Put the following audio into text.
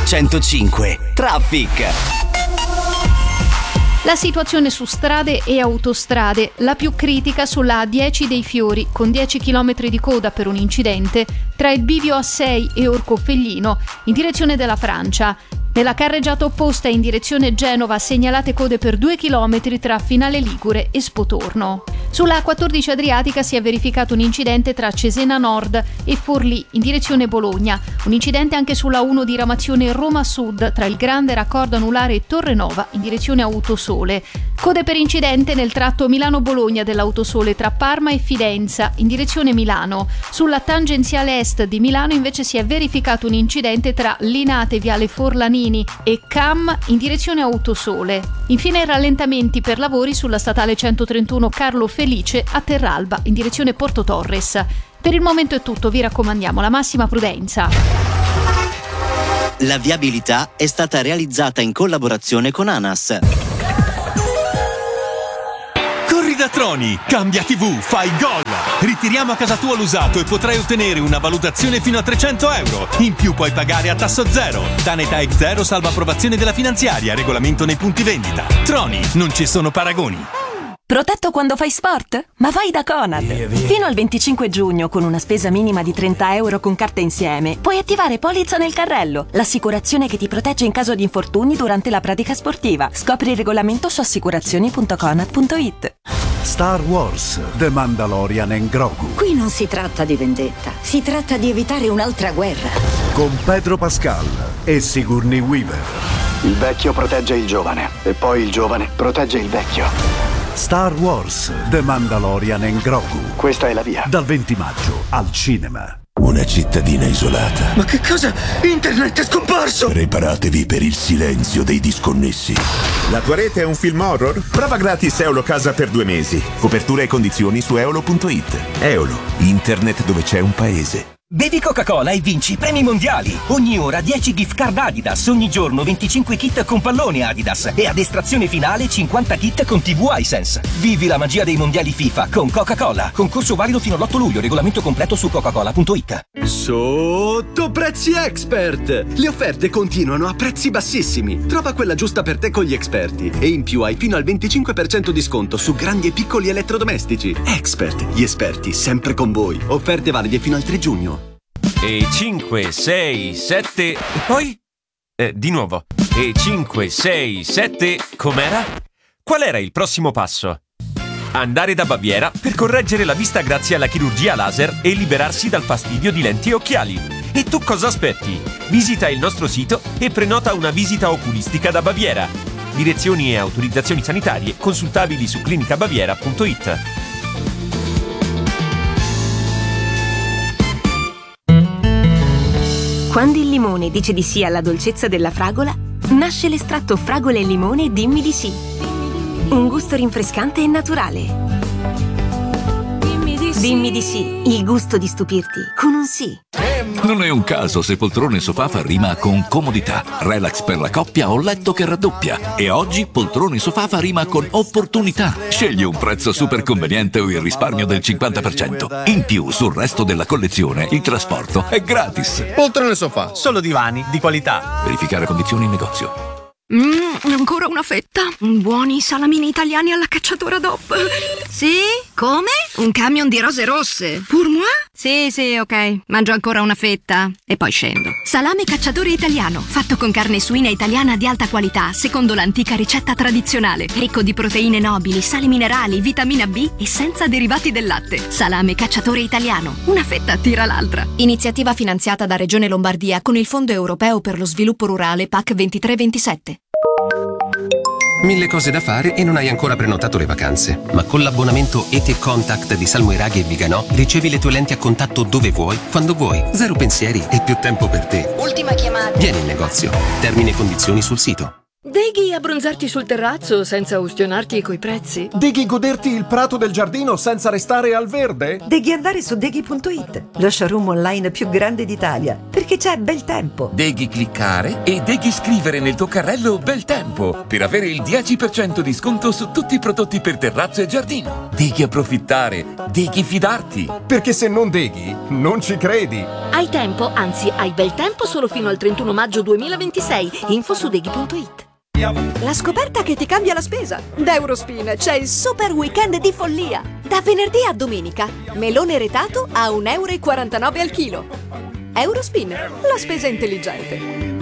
105 Traffic. La situazione su strade e autostrade, la più critica sulla A10 dei Fiori, con 10 km di coda per un incidente tra il bivio A6 e Orcofelino, in direzione della Francia. Nella carreggiata opposta in direzione Genova segnalate code per 2 km tra Finale Ligure e Spotorno. Sulla A14 Adriatica si è verificato un incidente tra Cesena Nord e Forlì in direzione Bologna. Un incidente anche sulla 1 diramazione Roma Sud tra il Grande Raccordo Anulare e Torrenova in direzione Autosole. Code per incidente nel tratto Milano-Bologna dell'Autosole tra Parma e Fidenza in direzione Milano. Sulla tangenziale est di Milano invece si è verificato un incidente tra Linate Viale Forlanini e Cam in direzione Autosole. Infine rallentamenti per lavori sulla statale 131 Carlo Felice a Terralba in direzione Porto Torres. Per il momento è tutto, vi raccomandiamo la massima prudenza. La viabilità è stata realizzata in collaborazione con ANAS. Corri da Troni, cambia TV, fai gol! Ritiriamo a casa tua l'usato e potrai ottenere una valutazione fino a 300 euro. In più puoi pagare a tasso zero. Tanetà X0 salva approvazione della finanziaria, regolamento nei punti vendita. Troni, non ci sono paragoni. Protetto quando fai sport? Ma vai da Conad! Fino al 25 giugno, con una spesa minima di 30 euro con carta insieme, puoi attivare Polizza nel carrello, l'assicurazione che ti protegge in caso di infortuni durante la pratica sportiva. Scopri il regolamento su assicurazioni.conad.it. Star Wars, The Mandalorian and Grogu. Qui non si tratta di vendetta, si tratta di evitare un'altra guerra. Con Pedro Pascal e Sigourney Weaver. Il vecchio protegge il giovane e poi il giovane protegge il vecchio. Star Wars, The Mandalorian and Grogu. Questa è la via. Dal 20 maggio al cinema. Una cittadina isolata. Ma che cosa? Internet è scomparso! Preparatevi per il silenzio dei disconnessi. La tua rete è un film horror? Prova gratis Eolo Casa per 2 mesi. Copertura e condizioni su eolo.it. Eolo, internet dove c'è un paese. Bevi Coca-Cola e vinci premi mondiali. Ogni ora 10 gift card Adidas, ogni giorno 25 kit con pallone Adidas e ad estrazione finale 50 kit con TV Hisense. Vivi la magia dei mondiali FIFA con Coca-Cola. Concorso valido fino all'8 luglio, regolamento completo su coca-cola.it. Sotto Prezzi Expert! Le offerte continuano a prezzi bassissimi. Trova quella giusta per te con gli esperti. E in più hai fino al 25% di sconto su grandi e piccoli elettrodomestici. Expert, gli esperti sempre con voi. Offerte valide fino al 3 giugno. E 5, 6, 7 e poi? Di nuovo. E 5, 6, 7, com'era? Qual era il prossimo passo? Andare da Baviera per correggere la vista grazie alla chirurgia laser e liberarsi dal fastidio di lenti e occhiali. E tu cosa aspetti? Visita il nostro sito e prenota una visita oculistica da Baviera. Direzioni e autorizzazioni sanitarie consultabili su clinicabaviera.it. Quando il limone dice di sì alla dolcezza della fragola, nasce l'estratto fragola e limone Dimmi di sì. Un gusto rinfrescante e naturale. Dimmi di sì, il gusto di stupirti con un sì. Non è un caso se poltrone sofà fa rima con comodità, relax per la coppia o letto che raddoppia. E oggi poltrone sofà fa rima con opportunità. Scegli un prezzo super conveniente o il risparmio del 50%. In più, sul resto della collezione, il trasporto è gratis. Poltrone sofà, solo divani di qualità. Verificare condizioni in negozio. Ancora una fetta. Buoni salamini italiani alla cacciatora DOP. Sì? Come? Un camion di rose rosse. Pour moi? Sì, ok. Mangio ancora una fetta e poi scendo. Salame cacciatore italiano, fatto con carne suina italiana di alta qualità, secondo l'antica ricetta tradizionale. Ricco di proteine nobili, sali minerali, vitamina B e senza derivati del latte. Salame cacciatore italiano. Una fetta tira l'altra. Iniziativa finanziata da Regione Lombardia con il Fondo Europeo per lo Sviluppo Rurale PAC 23-27. 1000 cose da fare e non hai ancora prenotato le vacanze. Ma con l'abbonamento ET Contact di Salmoiraghi e Viganò ricevi le tue lenti a contatto dove vuoi, quando vuoi. Zero pensieri e più tempo per te. Ultima chiamata. Vieni in negozio. Termini e condizioni sul sito. Deghi abbronzarti sul terrazzo senza ustionarti coi prezzi? Deghi goderti il prato del giardino senza restare al verde? Deghi andare su Deghi.it, lo showroom online più grande d'Italia, perché c'è bel tempo. Deghi cliccare e Deghi scrivere nel tuo carrello bel tempo per avere il 10% di sconto su tutti i prodotti per terrazzo e giardino. Deghi approfittare, Deghi fidarti. Perché se non Deghi, non ci credi. Hai tempo, anzi hai bel tempo solo fino al 31 maggio 2026. Info su Deghi.it. La scoperta che ti cambia la spesa. Da Eurospin c'è il super weekend di follia. Da venerdì a domenica, melone retato a 1,49 € al chilo. Eurospin, la spesa intelligente.